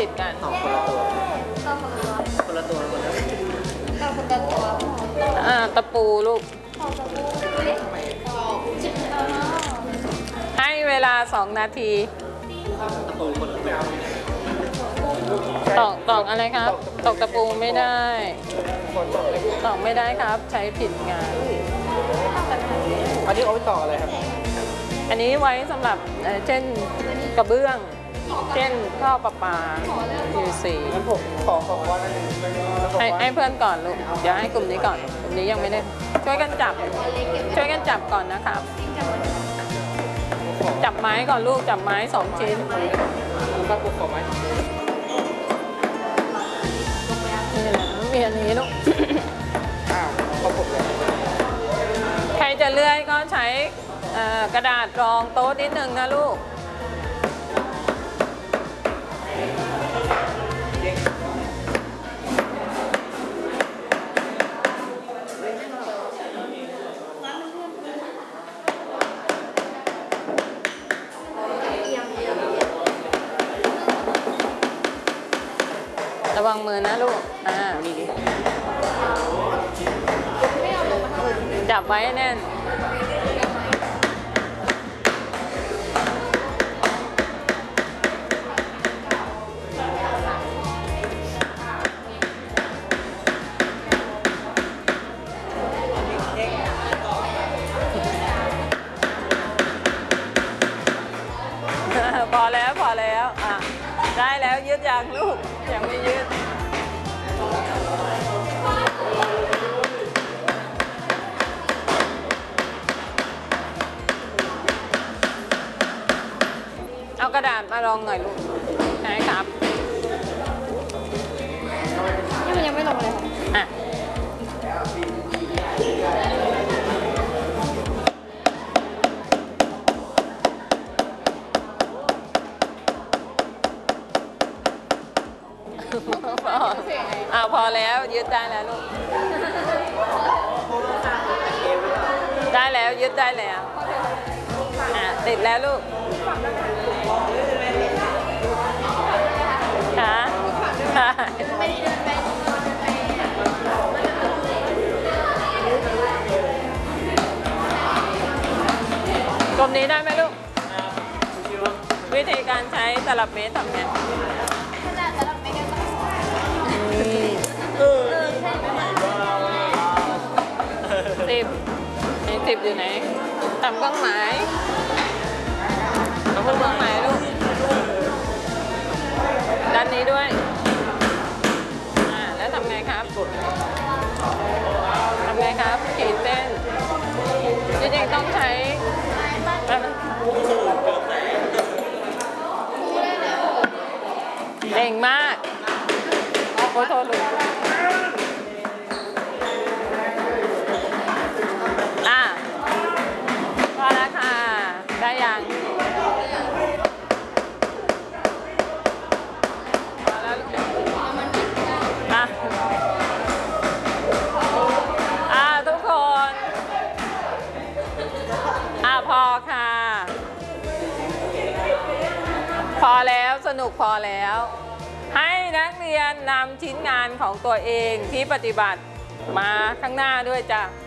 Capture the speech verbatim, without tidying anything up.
ติดกันต่อคนละตัวคนละตัวคนละตัวคนละตัวอ่าตะปูลูกให้เวลาสองนาทีตะปูคนละตัวตอกตอกอะไรครับตอกตะปูไม่ได้ตอกไม่ได้ครับใช้ผิดงานอันนี้เอาไว้ต่ออะไรครับอันนี้ไว้สำหรับเช่นกระเบื้องเช่นท่อประปายูซีงั้นผมขอขอว่าให้ให้เพื่อนก่อนลูกเดี๋ยวให้กลุ่มนี้ก่อนกลุ่มนี้ยังไม่ได้ช่วยกันจับช่วยกันจับก่อนนะครับจับไม้ก่อนลูกจับไม้สองชิ้นครับผมขอไม้นี่แหละมีอันนี้ลูกอ้าวขอบคุณเลยใครจะเลื่อยก็ใช้กระดาษรองโต๊ะนิดนึงนะลูกระวังมือนะลูกอ่าจับไว้แน่นพอแล้วพอแล้วอ่ะได้แล้วยืดยังลูกยังไม่ยืดเอากระดาษมารองหน่อยลูกไหนครับนี่มันยังไม่ลงเลยอ่ะพออ่าพอแล้วยืดได้แล้วลูกได้แล้วยืดได้แล้วอ่ะติดแล้วลูกค่ะกลมนี้ได้ไหมลูกวิธีการใช้ตลับเมตรทำไงสิบไอ้สิบอยู่ไหนทำเครื่องหมายทำเครื่องหมายลูกด้านนี้ด้วยอ่าแล้วทำไงครับทำไงครับขีดเส้นจริงๆต้องใช้เก่งมากขอโทษลูกอ่ะพอแล้วค่ะได้ยังพอแล้วอ่ะอ่ะทุกคนอ่ะพอค่ะพอแล้วสนุกพอแล้วให้นักเรียนนำชิ้นงานของตัวเองที่ปฏิบัติมาข้างหน้าด้วยจ้ะ